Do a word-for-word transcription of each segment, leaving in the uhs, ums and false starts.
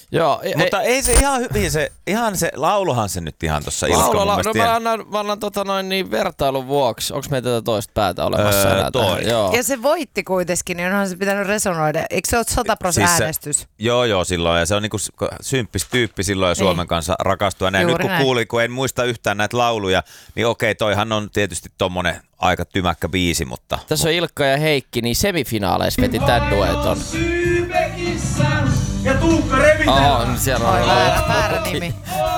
Joo, ei, mutta ei se ihan hyvin, se, ihan se lauluhan se nyt ihan tuossa Ilkka mun mielestä. No mä annan, mä annan tota noin niin vertailun vuoksi. Onko meitä tätä toista päätä olemassa öö, enää toi. Joo. Ja se voitti kuitenkin, niin onhan se pitänyt resonoida. Eikö se ole sata prosenttia siis äänestys? Se, joo, joo silloin. Ja se on niinku symppis tyyppi silloin ja Suomen kanssa rakastua. Ja nyt kun näin. kuulin, kun en muista yhtään näitä lauluja, niin okei, toihan on tietysti tommonen aika tymäkkä biisi, mutta... Tässä on Ilkka ja Heikki, niin semifinaaleissa veti tän dueton. Ja Tuukka revitellä. Oho, siellä on Oi, väärä, väärä nimi.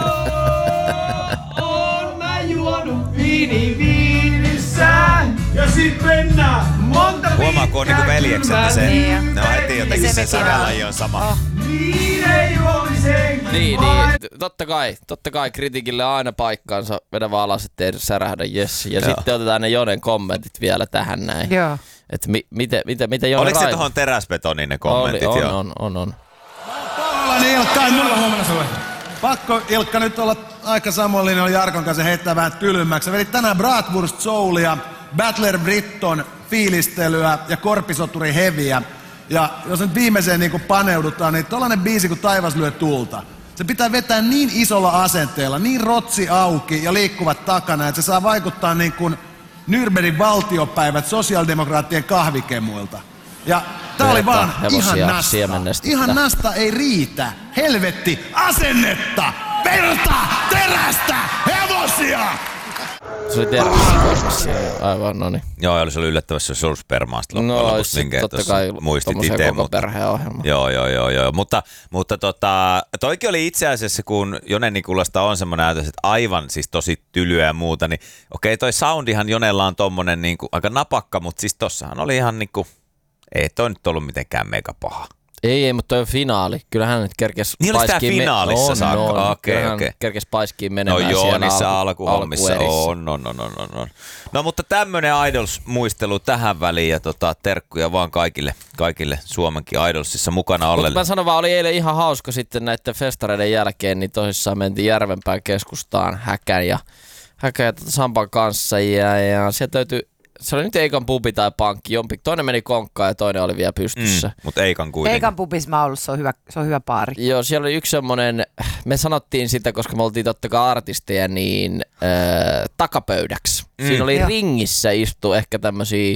On mä juonut viini viinissään. Ja sit mennään monta huomaa, kun on niinku veljekset, niin se, Niin. ne on heti jotenkin Se se veti sävellaji on sama. Oh. viineen juomiseen. Niin, niin, totta kai, totta kai kritiikille aina paikkaansa. Vedä vaan alas, ettei särähdä, jes. Ja Joo. sitten otetaan ne Jonen kommentit vielä tähän näin. Joo. Että mi, miten, miten, miten Jone Oliko se Raimo- tohon teräsbetoniin ne kommentit? Oli, on, joo? on, on, on. Pahoillani Ilkka, ei mulla huomenna sulle. Pakko Ilkka nyt olla aika samoin linjalla Jarkon kanssa heittää vähän tylymmäksi. Sä vedit tänään Bratwurst Soulia, Battler Britton fiilistelyä ja Korpisoturi Heviä. Ja jos nyt viimeiseen niin paneudutaan, niin tollanen biisi kuin Taivas lyö tulta. Se pitää vetää niin isolla asenteella, niin rotsi auki ja liikkuvat takana, että se saa vaikuttaa niin kuin Nürnbergin valtiopäivät sosiaalidemokraattien kahvikemuilta. Ja tää oli Verta, vaan hevosia, ihan nasta. siemennestettä. Ihan nasta ei riitä. Helvetti, asennetta, verta, terästä, hevosia! Se oli teräskorpassa. Aivan, no niin. Joo, se oli yllättävästi, se oli spermaasta loppujen No, lopuksi, sit minkä totta tuossa kai muistit tommoseen itse. koko Mutta, perheen ohjelma. joo, joo, joo, joo. Mutta, mutta tota, toikin oli itse asiassa, kun Jone Nikulasta on semmoinen ajatus, että aivan siis tosi tylyä ja muuta, niin okei, toi soundihan Jonella on tommonen niin kuin, aika napakka, mutta siis tossahan oli ihan niinku, ei toi nyt ollut mitenkään mega paha. Ei, ei, mutta toi on finaali. Kyllähän nyt kerkes Niin oli sitä paiskiin finaalissa on, saakka. on. Okei, Kyllähän okei. kerkes paiskiin No menemään joo, siellä niissä alku, alkuhommissa alkuerissä. on, on, on, on, on, on. No mutta tämmönen Idols-muistelu tähän väliin ja tota, terkkuja vaan kaikille, kaikille Suomenkin Idolsissa mukana Mutta olleille. mä sanon vaan, oli eilen ihan hauska sitten näiden festareiden jälkeen, niin tosissaan mentiin Järvenpään keskustaan Häkän ja, Häkän ja tota Sampan kanssa ja, ja sieltä löytyi, se oli nyt Eikan pubi tai pankki, jompi, toinen meni konkkaan ja toinen oli vielä pystyssä. Mm, mutta Eikan kuitenkin. Eikan pubis mä ollut, se on hyvä, se on hyvä baari. Joo, siellä oli yksi semmonen, me sanottiin sitä, koska me oltiin totta kai artisteja, niin äh, takapöydäksi. Mm. Siinä oli Joo. ringissä istu ehkä tämmösiä,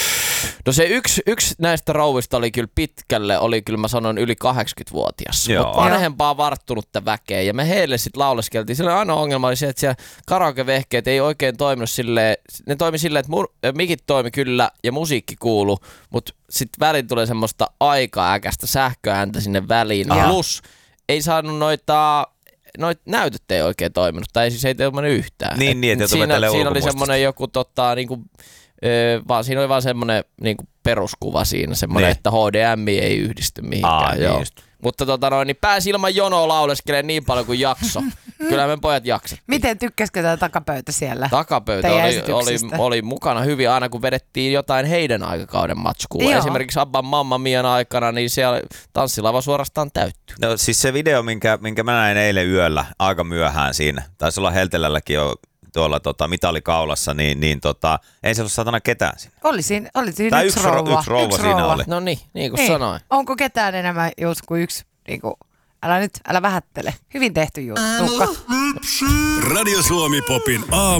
no se yksi, yksi näistä rouvista oli kyllä pitkälle, oli kyllä mä sanon yli kahdeksankymmentävuotias. Joo. Mutta vanhempaa varttunutta väkeä ja me heille sitten lauleskeltiin. Sillä ainoa ongelma oli se, että siellä karaokevehkeet ei oikein toiminut silleen, ne toimi silleen, että mu- mikit toimi kyllä ja musiikki kuulu, mutta sitten väliin tulee semmoista aika-äkästä sähköääntä sinne väliin. Joo. Plus ei saanut noita noit näytöt ei oikein toiminut, tai siis ei toiminut yhtään. Niin, niin, että Et joutui siinä, vetelemään siinä oli ulkomuistista. semmoinen joku, tota, niinku, ö, vaan, siinä oli vaan semmoinen niinku peruskuva siinä, semmoinen, Niin. että H D M I ei yhdisty mihinkään. Aa, niin joo. just. Mutta tota noin, niin pääsi ilman jonoa lauleskelemaan niin paljon kuin jakso. Kyllä me pojat jaksat. Miten tykkäskö tämä takapöytä siellä? Takapöytä Teidän oli, oli, esityksistä? oli mukana hyvin aina, kun vedettiin jotain heidän aikakauden matskua. Joo. Esimerkiksi Abban Mamma Mian aikana, niin siellä tanssilava suorastaan täyttyi. No siis se video, minkä, minkä mä näin eilen yöllä aika myöhään siinä, taisi olla Heltelälläkin jo tuolla tota, mitalikaulassa, niin, niin tota, ei se ollut satana ketään siinä. Oli siinä, oli siinä Tai yksi, yksi ro- rouva. yksi rouva siinä oli. No niin, niin kuin Niin. sanoin. Onko ketään enemmän just kuin yksi? Niin kuin, älä nyt, älä vähättele. Hyvin tehty juttu. Tuukka. Radio Suomi Popin aamu.